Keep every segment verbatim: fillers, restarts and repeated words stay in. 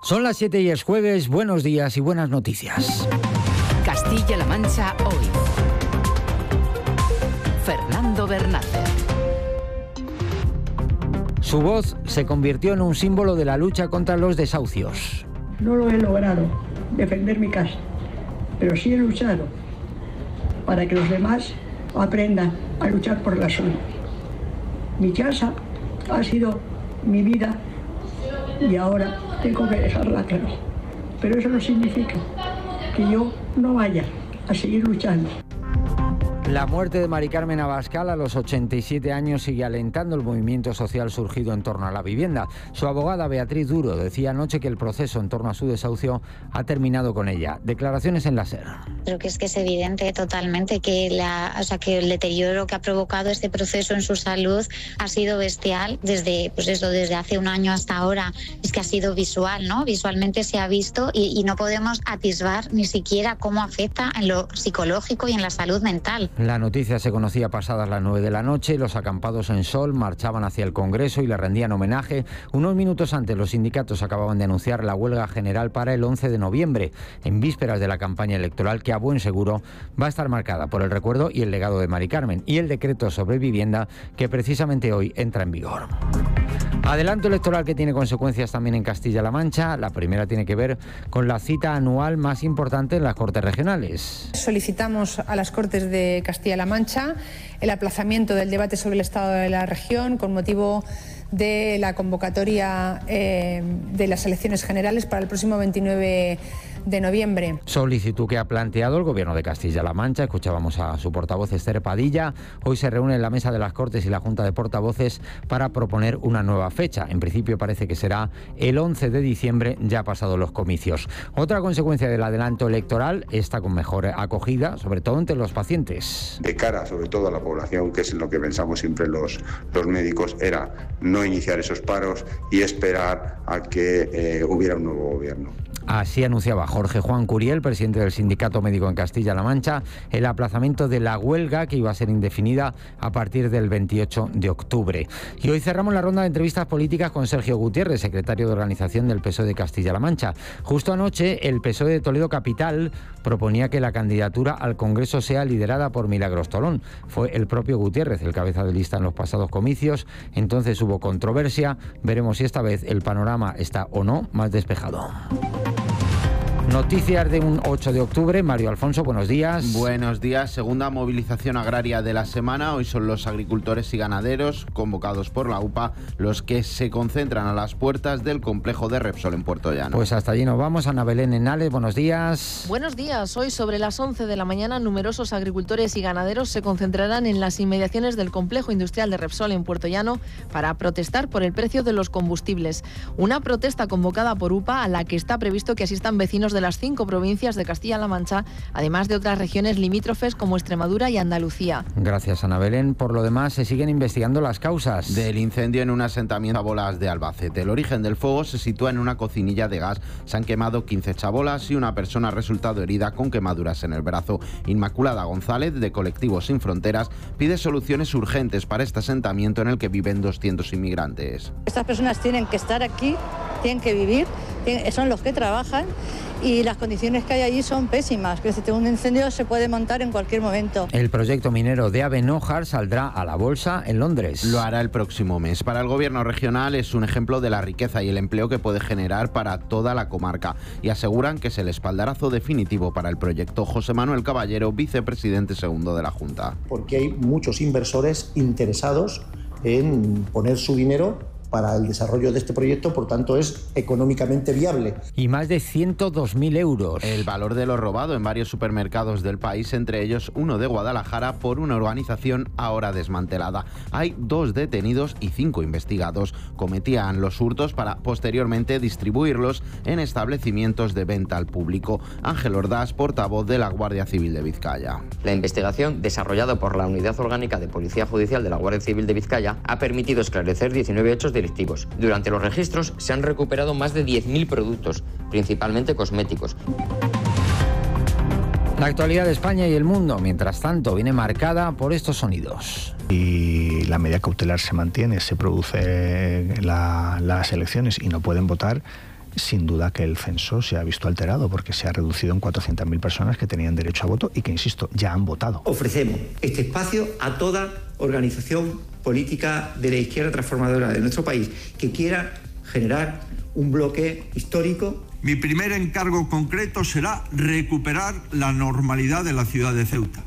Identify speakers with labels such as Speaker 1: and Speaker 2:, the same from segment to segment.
Speaker 1: Son las siete y es jueves, buenos días y buenas noticias.
Speaker 2: Castilla-La Mancha hoy. Fernando Bernácer.
Speaker 1: Su voz se convirtió en un símbolo de la lucha contra los desahucios.
Speaker 3: No lo he logrado, defender mi casa, pero sí he luchado para que los demás aprendan a luchar por la suya. Mi casa ha sido mi vida y ahora tengo que dejarla clara. Pero eso no significa que yo no vaya a seguir luchando.
Speaker 1: La muerte de Mari Carmen Abascal a los ochenta y siete años sigue alentando el movimiento social surgido en torno a la vivienda. Su abogada Beatriz Duro decía anoche que el proceso en torno a su desahucio ha terminado con ella. Declaraciones en la SER.
Speaker 4: Creo que es que es evidente totalmente que, la, o sea, que el deterioro que ha provocado este proceso en su salud ha sido bestial desde, pues eso, desde hace un año hasta ahora. Es que ha sido visual, ¿no? Visualmente se ha visto y, y no podemos atisbar ni siquiera cómo afecta en lo psicológico y en la salud mental.
Speaker 1: La noticia se conocía pasadas las nueve de la noche. Los acampados en Sol marchaban hacia el Congreso y le rendían homenaje. Unos minutos antes, los sindicatos acababan de anunciar la huelga general para el once de noviembre, en vísperas de la campaña electoral que a buen seguro va a estar marcada por el recuerdo y el legado de Mari Carmen y el decreto sobre vivienda que precisamente hoy entra en vigor. Adelanto electoral que tiene consecuencias también en Castilla-La Mancha. La primera tiene que ver con la cita anual más importante en las Cortes Regionales.
Speaker 5: Solicitamos a las Cortes de Castilla-La Mancha el aplazamiento del debate sobre el estado de la región con motivo de la convocatoria eh, de las elecciones generales para el próximo veintinueve de noviembre.
Speaker 1: Solicitud que ha planteado el Gobierno de Castilla-La Mancha. Escuchábamos a su portavoz Esther Padilla. Hoy se reúne en la mesa de las Cortes y la Junta de Portavoces para proponer una nueva fecha. En principio parece que será el once de diciembre, ya pasados los comicios. Otra consecuencia del adelanto electoral está con mejor acogida, sobre todo entre los pacientes.
Speaker 6: De cara sobre todo a la población, que es en lo que pensamos siempre los, los médicos, era no iniciar esos paros y esperar a que eh, hubiera un nuevo gobierno.
Speaker 1: Así anunciaba Jorge Juan Curiel, presidente del Sindicato Médico en Castilla-La Mancha, el aplazamiento de la huelga que iba a ser indefinida a partir del veintiocho de octubre. Y hoy cerramos la ronda de entrevistas políticas con Sergio Gutiérrez, secretario de organización del P S O E de Castilla-La Mancha. Justo anoche, el P S O E de Toledo Capital proponía que la candidatura al Congreso sea liderada por Milagros Tolón. Fue el propio Gutiérrez el cabeza de lista en los pasados comicios, entonces hubo controversia. Veremos si esta vez el panorama está o no más despejado. Noticias de un ocho de octubre. Mario Alfonso, buenos días.
Speaker 7: Buenos días. Segunda movilización agraria de la semana. Hoy son los agricultores y ganaderos convocados por la U P A los que se concentran a las puertas del complejo de Repsol en Puerto Llano.
Speaker 1: Pues hasta allí nos vamos. Ana Belén Henales, buenos días.
Speaker 8: Buenos días. Hoy sobre las once de la mañana numerosos agricultores y ganaderos se concentrarán en las inmediaciones del complejo industrial de Repsol en Puerto Llano para protestar por el precio de los combustibles. Una protesta convocada por U P A a la que está previsto que asistan vecinos de las cinco provincias de Castilla-La Mancha, además de otras regiones limítrofes como Extremadura y Andalucía.
Speaker 1: Gracias, Ana Belén. Por lo demás, se siguen investigando las causas
Speaker 7: del incendio en un asentamiento a Bolas de Albacete. El origen del fuego se sitúa en una cocinilla de gas. Se han quemado quince chabolas y una persona ha resultado herida con quemaduras en el brazo. Inmaculada González, de Colectivos Sin Fronteras, pide soluciones urgentes para este asentamiento en el que viven doscientos inmigrantes.
Speaker 9: Estas personas tienen que estar aquí, tienen que vivir, son los que trabajan y las condiciones que hay allí son pésimas. Un incendio se puede montar en cualquier momento.
Speaker 1: El proyecto minero de Avenojar saldrá a la bolsa en Londres.
Speaker 7: Lo hará el próximo mes. Para el gobierno regional es un ejemplo de la riqueza y el empleo que puede generar para toda la comarca y aseguran que es el espaldarazo definitivo para el proyecto. José Manuel Caballero, vicepresidente segundo de la Junta.
Speaker 10: Porque hay muchos inversores interesados en poner su dinero para el desarrollo de este proyecto, por tanto es económicamente viable.
Speaker 1: Y más de ciento dos mil euros.
Speaker 7: El valor de lo robado en varios supermercados del país, entre ellos uno de Guadalajara, por una organización ahora desmantelada. Hay dos detenidos y cinco investigados. Cometían los hurtos para posteriormente distribuirlos en establecimientos de venta al público. Ángel Ordaz, portavoz de la Guardia Civil de Vizcaya.
Speaker 11: La investigación, desarrollada por la Unidad Orgánica de Policía Judicial de la Guardia Civil de Vizcaya, ha permitido esclarecer diecinueve hechos delictivos. Durante los registros se han recuperado más de diez mil productos, principalmente cosméticos.
Speaker 1: La actualidad de España y el mundo, mientras tanto, viene marcada por estos sonidos.
Speaker 12: Y la medida cautelar se mantiene, se produce la, las elecciones y no pueden votar. sin duda que el censo se ha visto alterado porque se ha reducido en cuatrocientas mil personas que tenían derecho a voto y que, insisto, ya han votado.
Speaker 13: Ofrecemos este espacio a toda organización política de la izquierda transformadora de nuestro país que quiera generar un bloque histórico.
Speaker 14: Mi primer encargo concreto será recuperar la normalidad de la ciudad de Ceuta.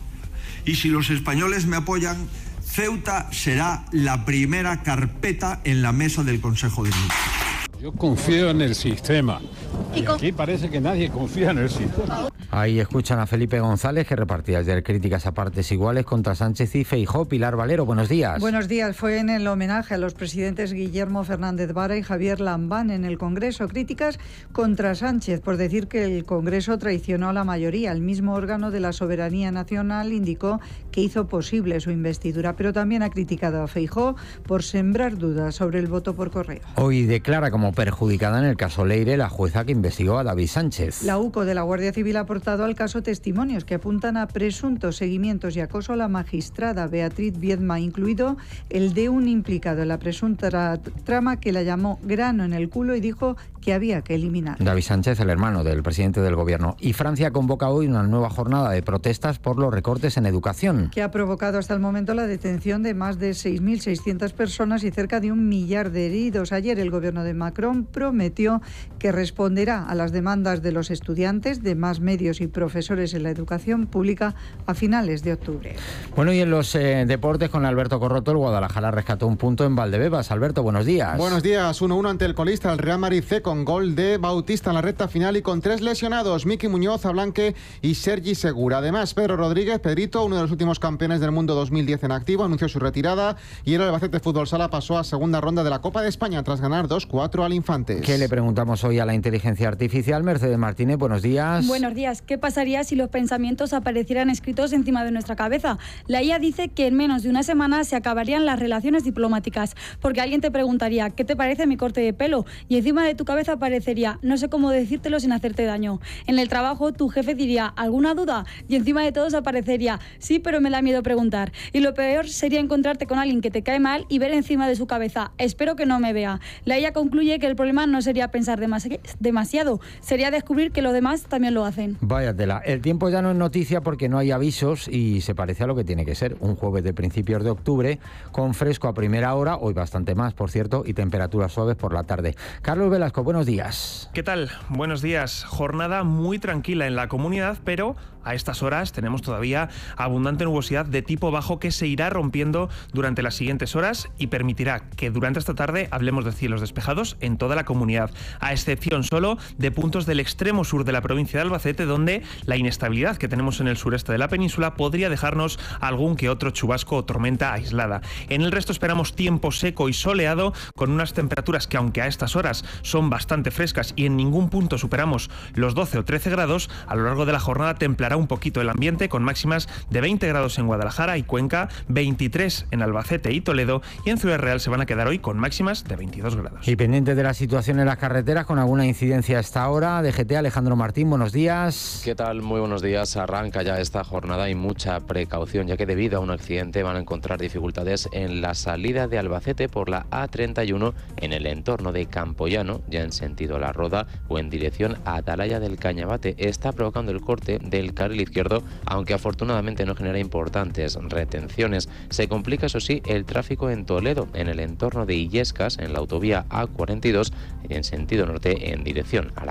Speaker 14: Y si los españoles me apoyan, Ceuta será la primera carpeta en la mesa del Consejo de Ministros.
Speaker 15: Yo confío en el sistema. Y aquí parece que nadie confía en el sistema.
Speaker 1: Ahí escuchan a Felipe González, que repartía ayer críticas a partes iguales contra Sánchez y Feijóo. Pilar Valero, buenos días.
Speaker 16: Buenos días. Fue en el homenaje a los presidentes Guillermo Fernández Vara y Javier Lambán en el Congreso. Críticas contra Sánchez por decir que el Congreso traicionó a la mayoría. El mismo órgano de la soberanía nacional indicó que hizo posible su investidura, pero también ha criticado a Feijóo por sembrar dudas sobre el voto por correo.
Speaker 1: Hoy declara como perjudicada en el caso Leire la jueza que investigó a David Sánchez.
Speaker 16: La UCO de la Guardia Civil ha aportado al caso testimonios que apuntan a presuntos seguimientos y acoso a la magistrada Beatriz Viedma, incluido el de un implicado en la presunta trama que la llamó grano en el culo y dijo que había que eliminar.
Speaker 1: David Sánchez, el hermano del presidente del gobierno. Y Francia convoca hoy una nueva jornada de protestas por los recortes en educación,
Speaker 16: que ha provocado hasta el momento la detención de más de seis mil seiscientas personas y cerca de un millar de heridos. Ayer el gobierno de Macron prometió que responderá a las demandas de los estudiantes, de más medios y profesores en la educación pública a finales de octubre.
Speaker 1: Bueno, y en los eh, deportes con Alberto Corroto, el Guadalajara rescató un punto en Valdebebas. Alberto, buenos días.
Speaker 17: Buenos días. uno uno ante el colista, el Real Madrid C, con gol de Bautista en la recta final y con tres lesionados, Miki Muñoz, Ablanque y Sergi Segura. Además, Pedro Rodríguez, Pedrito, uno de los últimos campeones del mundo dos mil diez en activo, anunció su retirada y el Albacete Fútbol Sala pasó a segunda ronda de la Copa de España tras ganar dos cuatro al Infantes.
Speaker 1: ¿Qué le preguntamos hoy a la inteligencia artificial? Mercedes Martínez, buenos días.
Speaker 18: Buenos días. ¿Qué pasaría si los pensamientos aparecieran escritos encima de nuestra cabeza? La I A dice que en menos de una semana se acabarían las relaciones diplomáticas, porque alguien te preguntaría ¿qué te parece mi corte de pelo? Y encima de tu cabeza aparecería no sé cómo decírtelo sin hacerte daño. En el trabajo tu jefe diría ¿alguna duda? Y encima de todos aparecería sí, pero me da miedo preguntar. Y lo peor sería encontrarte con alguien que te cae mal y ver encima de su cabeza espero que no me vea. La I A concluye que el problema no sería pensar demasi- demasiado, sería descubrir que los demás también lo hacen.
Speaker 1: Vaya tela. El tiempo ya no es noticia porque no hay avisos y se parece a lo que tiene que ser. Un jueves de principios de octubre con fresco a primera hora, hoy bastante más, por cierto, y temperaturas suaves por la tarde. Carlos Velasco, buenos días.
Speaker 19: ¿Qué tal? Buenos días. Jornada muy tranquila en la comunidad, pero a estas horas tenemos todavía abundante nubosidad de tipo bajo que se irá rompiendo durante las siguientes horas y permitirá que durante esta tarde hablemos de cielos despejados en toda la comunidad, a excepción solo de puntos del extremo sur de la provincia de Albacete, donde la inestabilidad que tenemos en el sureste de la península podría dejarnos algún que otro chubasco o tormenta aislada. En el resto esperamos tiempo seco y soleado, con unas temperaturas que, aunque a estas horas son bastante frescas y en ningún punto superamos los doce o trece grados, a lo largo de la jornada templará un poquito el ambiente, con máximas de veinte grados en Guadalajara y Cuenca, veintitrés en Albacete y Toledo, y en Ciudad Real se van a quedar hoy con máximas de veintidós grados.
Speaker 1: Y pendiente de la situación en las carreteras, con alguna incidencia a esta hora, D G T, Alejandro Martín, buenos días.
Speaker 20: ¿Qué tal? Muy buenos días. Arranca ya esta jornada y mucha precaución, ya que debido a un accidente van a encontrar dificultades en la salida de Albacete por la A treinta y uno en el entorno de Campoyano, ya en sentido La Roda o en dirección a Atalaya del Cañabate. Está provocando el corte del carril izquierdo, aunque afortunadamente no genera importantes retenciones. Se complica, eso sí, el tráfico en Toledo, en el entorno de Illescas, en la autovía A cuarenta y dos y en sentido norte en dirección a la